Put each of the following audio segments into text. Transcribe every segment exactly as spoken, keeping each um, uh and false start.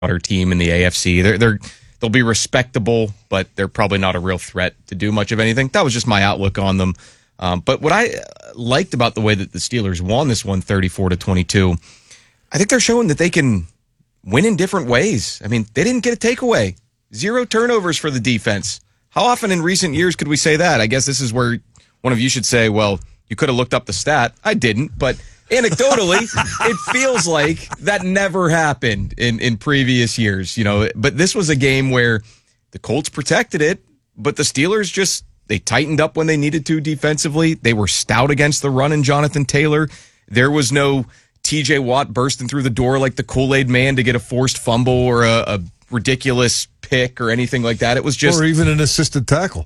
Our team in the A F C. They're they're they'll be respectable, but they're probably not a real threat to do much of anything. That was just my outlook on them. Um, but what I liked about the way that the Steelers won this one, thirty-four to twenty-two, I think they're showing that they can win in different ways. I mean, they didn't get a takeaway. Zero turnovers for the defense. How often in recent years could we say that? I guess this is where one of you should say, well, you could have looked up the stat. I didn't, but anecdotally, it feels like that never happened in, in previous years. You know, but this was a game where the Colts protected it, but the Steelers just, they tightened up when they needed to defensively. They were stout against the run in Jonathan Taylor. There was no T J Watt bursting through the door like the Kool-Aid man to get a forced fumble or a, a ridiculous pick or anything like that. It was just, or even an assisted tackle.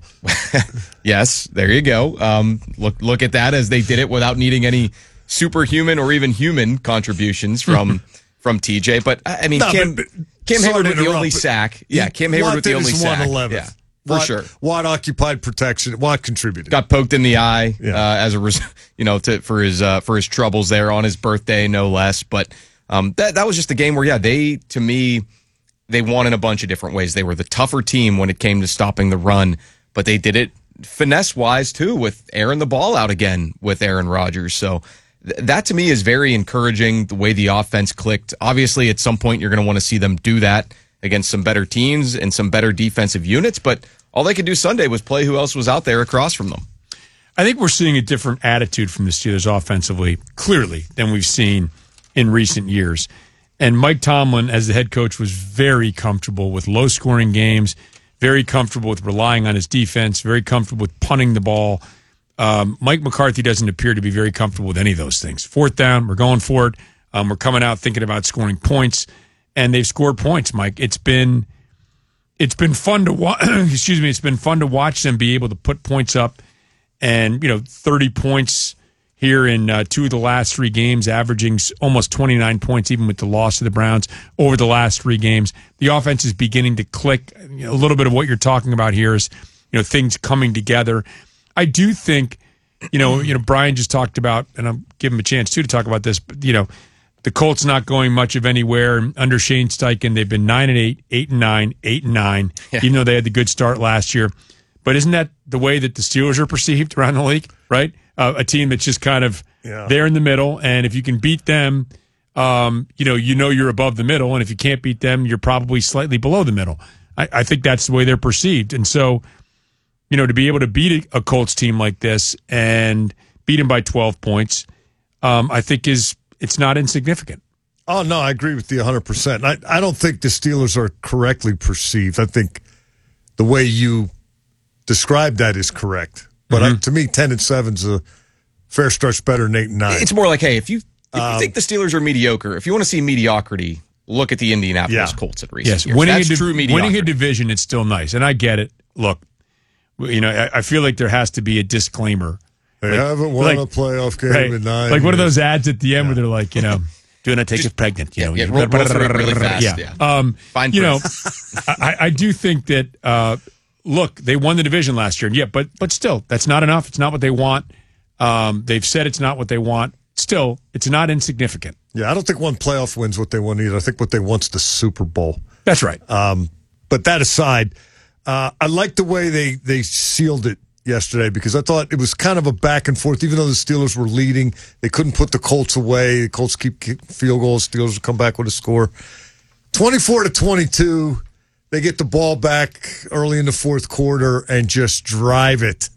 Yes, there you go. Um, look, look at that as they did it without needing any superhuman or even human contributions from from T J. But I mean, no, Cam, but, Cam Hayward with the only sack. Yeah, Cam Hayward with the only sack. Yeah, for Watt, sure. Watt occupied protection. Watt contributed. Got poked in the eye yeah. uh, as a res- you know to, for his uh, for his troubles there on his birthday, no less. But um, that that was just a game where yeah, they to me they won in a bunch of different ways. They were the tougher team when it came to stopping the run, but they did it finesse wise too with airing the ball out again with Aaron Rodgers. So th- that to me is very encouraging. The way the offense clicked. Obviously, at some point you're going to want to see them do that against some better teams and some better defensive units, but all they could do Sunday was play who else was out there across from them. I think we're seeing a different attitude from the Steelers offensively, clearly, than we've seen in recent years. And Mike Tomlin, as the head coach, was very comfortable with low-scoring games, very comfortable with relying on his defense, very comfortable with punting the ball. Um, Mike McCarthy doesn't appear to be very comfortable with any of those things. Fourth down, we're going for it. Um, we're coming out thinking about scoring points, and they've scored points, Mike. It's been it's been fun to watch. Excuse me. It's been fun to watch them be able to put points up, and you know, thirty points here in uh, two of the last three games, averaging almost twenty-nine points, even with the loss of the Browns over the last three games. The offense is beginning to click. You know, a little bit of what you're talking about here is, you know, things coming together. I do think, you know, you know, Brian just talked about, and I'll give him a chance too to talk about this. But you know, the Colts not going much of anywhere under Shane Steichen. They've been nine and eight, eight and nine, eight and nine, yeah. even though they had the good start last year. But isn't that the way that the Steelers are perceived around the league? Right. Uh, a team that's just kind of yeah. there in the middle, and if you can beat them, um, you know, you know you're above the middle, and if you can't beat them, you're probably slightly below the middle. I, I think that's the way they're perceived, and so, you know, to be able to beat a, a Colts team like this and beat them by twelve points, um, I think is it's not insignificant. Oh no, I agree with you one hundred percent. I I don't think the Steelers are correctly perceived. I think the way you described that is correct. But mm-hmm. I, to me, ten and seven's a fair stretch better than eight and nine. It's more like, hey, if you if um, you think the Steelers are mediocre, if you want to see mediocrity, look at the Indianapolis yeah. Colts at recent yes, years. Winning That's a, true mediocrity. Winning a division, it's still nice, and I get it. Look, you know, I, I feel like there has to be a disclaimer. They like, haven't won like, a playoff game right, in nine. Like years. one of those ads at the end yeah. where they're like, you know, do not take Just, it pregnant. You know, yeah, you roll, roll through it really fast. Yeah, yeah. Um, Fine. You know, I, I do think that. Uh, Look, they won the division last year. Yeah, but but still, that's not enough. It's not what they want. Um, they've said it's not what they want. Still, it's not insignificant. Yeah, I don't think one playoff wins what they want either. I think what they want's the Super Bowl. That's right. Um, but that aside, uh, I like the way they, they sealed it yesterday because I thought it was kind of a back and forth. Even though the Steelers were leading, they couldn't put the Colts away. The Colts keep, keep field goals. Steelers would come back with a score. twenty-four to twenty-two. They get the ball back early in the fourth quarter and just drive it.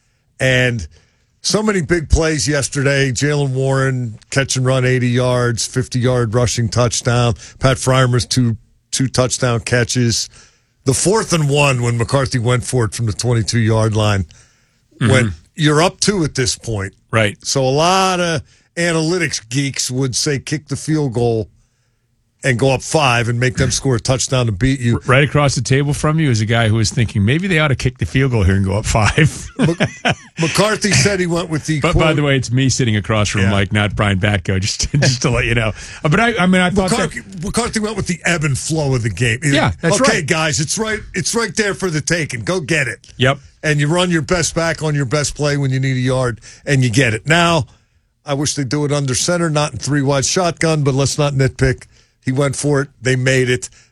And so many big plays yesterday. Jaylen Warren, catch and run eighty yards, fifty-yard rushing touchdown. Pat Fryermuth's two, two touchdown catches. The fourth and one when McCarthy went for it from the twenty-two-yard line. Mm-hmm. When you're up two at this point. Right. So a lot of analytics geeks would say kick the field goal and go up five and make them score a touchdown to beat you. Right across the table from you is a guy who was thinking maybe they ought to kick the field goal here and go up five. McCarthy said he went with the. But quote, by the way, it's me sitting across from yeah. Mike, not Brian Batko. Just, just to let you know. But I, I mean, I thought McCarthy, that McCarthy went with the ebb and flow of the game. Yeah, that's okay, right. guys, it's right. It's right there for the taking. Go get it. Yep. And you run your best back on your best play when you need a yard, and you get it. Now, I wish they'd do it under center, not in three wide shotgun. But let's not nitpick. He went for it. They made it.